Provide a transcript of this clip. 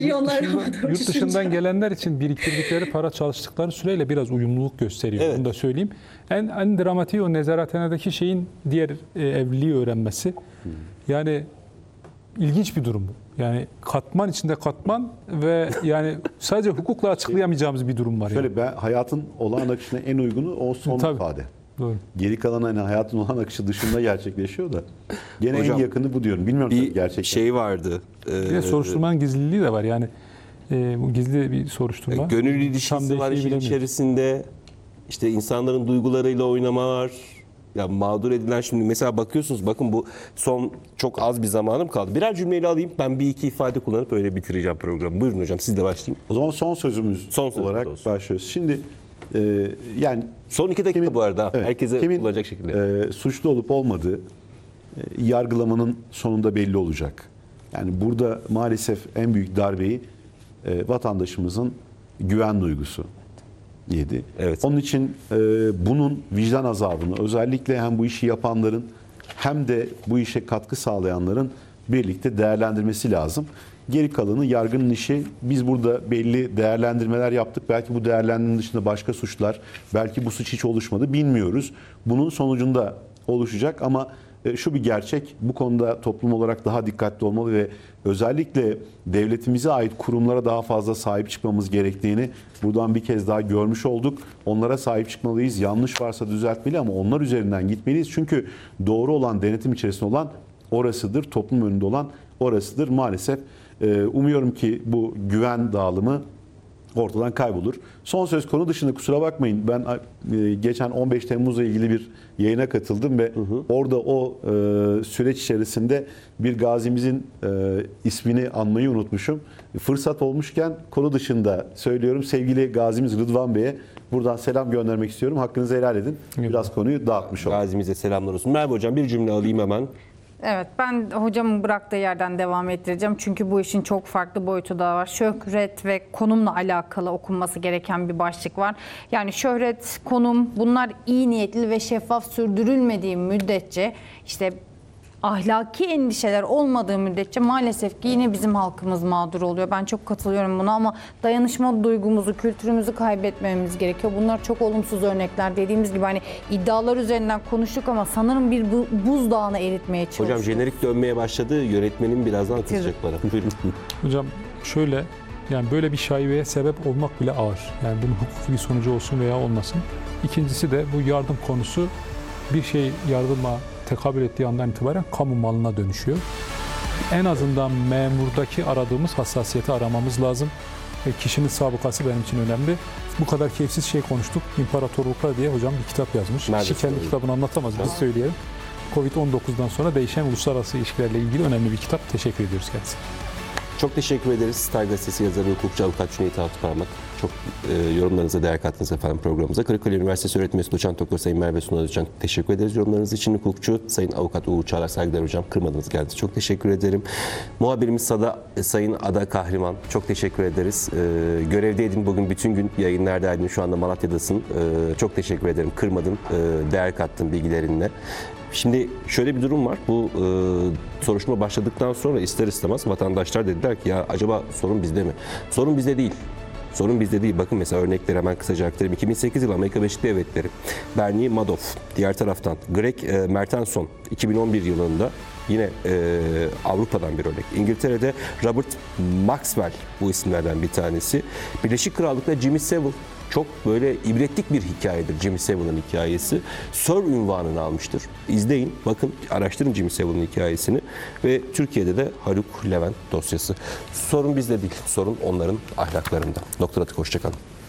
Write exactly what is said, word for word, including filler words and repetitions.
Yurt Milyonlar dışından, havada yurt dışından uçuşunca. gelenler için biriktirdikleri para çalıştıkları süreyle biraz uyumluluk gösteriyor. Evet. Bunu da söyleyeyim. En, en dramatiği o nezarethanedeki şeyin diğer e, evliliği öğrenmesi. Yani ilginç bir durum bu. Yani katman içinde katman ve yani sadece hukukla açıklayamayacağımız bir durum var. Yani. Şöyle ben hayatın olağan akışına en uygunu o son Tabii. ifade. Doğru. Geri kalan hani hayatın olağan akışı dışında gerçekleşiyor da. Gene Hocam, en yakını bu diyorum. Bilmiyorum tabii Bir gerçekten. şey vardı. Bir de Ee, soruşturmanın gizliliği de var. Yani e, bu gizli bir soruşturma. Gönül Tam ilişkisi var değiştiğini işin bilemiyorum. içerisinde. İşte insanların duygularıyla oynama var. Ya mağdur edilen şimdi mesela bakıyorsunuz bakın bu son çok az bir zamanım kaldı. Birer cümleyle alayım ben bir iki ifade kullanıp öyle bitireceğim programı. Buyurun hocam siz de başlayın. O zaman son sözümüz Son sözümüz olarak olsun. başlıyoruz. Şimdi e, yani Son iki dakika kimin- bu arada evet, herkese kimin, kullanacak şekilde. e, suçlu olup olmadığı e, yargılamanın sonunda belli olacak. Yani burada maalesef en büyük darbeyi e, vatandaşımızın güven duygusu yedi. Evet. Onun için e, bunun vicdan azabını özellikle hem bu işi yapanların hem de bu işe katkı sağlayanların birlikte değerlendirmesi lazım. Geri kalanı yargının işi. Biz burada belli değerlendirmeler yaptık. Belki bu değerlendirmenin dışında başka suçlar, belki bu suç hiç oluşmadı bilmiyoruz. Bunun sonucunda oluşacak ama e, şu bir gerçek, bu konuda toplum olarak daha dikkatli olmalı ve özellikle devletimize ait kurumlara daha fazla sahip çıkmamız gerektiğini buradan bir kez daha görmüş olduk. Onlara sahip çıkmalıyız. Yanlış varsa düzeltmeli ama onlar üzerinden gitmeliyiz. Çünkü doğru olan, denetim içerisinde olan orasıdır. Toplum önünde olan orasıdır. Maalesef e, umuyorum ki bu güven dağılımı ortadan kaybolur. Son söz konu dışında kusura bakmayın. Ben e, geçen on beş Temmuz'la ilgili bir yayına katıldım ve hı hı. orada o e, süreç içerisinde bir gazimizin e, ismini anmayı unutmuşum. Fırsat olmuşken konu dışında söylüyorum. Sevgili gazimiz Rıdvan Bey'e buradan selam göndermek istiyorum. Hakkınızı helal edin. Biraz konuyu dağıtmış olduk. Gazimize selamlar olsun. Merhaba hocam bir cümle alayım hemen. Evet, ben hocamın bıraktığı yerden devam ettireceğim. Çünkü bu işin çok farklı boyutu da var. Şöhret ve konumla alakalı okunması gereken bir başlık var. Yani şöhret, konum bunlar iyi niyetli ve şeffaf sürdürülmediği müddetçe işte ahlaki endişeler olmadığı müddetçe maalesef ki yine bizim halkımız mağdur oluyor. Ben çok katılıyorum buna ama dayanışma duygumuzu, kültürümüzü kaybetmememiz gerekiyor. Bunlar çok olumsuz örnekler. Dediğimiz gibi hani iddialar üzerinden konuştuk ama sanırım bir bu- buzdağını eritmeye çalışıyoruz. Hocam jenerik dönmeye başladı. Yönetmenim birazdan kızacak bana. Buyurun. Hocam şöyle, yani böyle bir şaibeye sebep olmak bile ağır. Yani bunun hukuki bir sonucu olsun veya olmasın. İkincisi de bu yardım konusu bir şey yardıma tekabül ettiği andan itibaren kamu malına dönüşüyor. En azından memurdaki aradığımız hassasiyeti aramamız lazım. E, kişinin sabıkası benim için önemli. Bu kadar keyifsiz şey konuştuk. İmparatorluklar diye hocam bir kitap yazmış. Maalesef Kişi kendi öyle. kitabını anlatamaz, biz söyleyelim. Covid on dokuzdan sonra değişen uluslararası ilişkilerle ilgili önemli bir kitap. Teşekkür ediyoruz kendisine. Çok teşekkür ederiz. Star Gazetesi yazarı, hukukçu, avukat Cüneyt Altıparmak. Çok e, yorumlarınıza değer kattınız efendim programımıza. Kırıkkale Üniversitesi öğretim üyesi doçent doktor Sayın Merve Sunal Özcan teşekkür ederiz yorumlarınız için. Hukukçu Sayın Avukat Uğur Çağlar saygılar hocam. Kırmadınız geldi. Çok teşekkür ederim. Muhabirimiz Sada, e, Sayın Ada Kahraman. Çok teşekkür ederiz. E, görevdeydin bugün bütün gün yayınlardaydın. Şu anda Malatya'dasın. E, çok teşekkür ederim. Kırmadın. E, değer kattın bilgilerinle. Şimdi şöyle bir durum var. Bu e, soruşturma başladıktan sonra ister istemez vatandaşlar dediler ki ya acaba sorun bizde mi? Sorun bizde değil. Sorun bizde değil. Bakın mesela örnekleri hemen kısaca aktarayım. iki bin sekiz yılı Amerika Birleşik Devletleri Bernie Madoff, diğer taraftan Greg e, Mertenson iki bin on bir yılında yine e, Avrupa'dan bir örnek. İngiltere'de Robert Maxwell bu isimlerden bir tanesi. Birleşik Krallık'ta Jimmy Savile çok böyle ibretlik bir hikayedir Jimmy Savile'ın hikayesi. Sir unvanını almıştır. İzleyin, bakın, araştırın Jimmy Savile'ın hikayesini ve Türkiye'de de Haluk Levent dosyası. Sorun bizde değil, sorun onların ahlaklarında. Doktor Atık, hoşça kalın.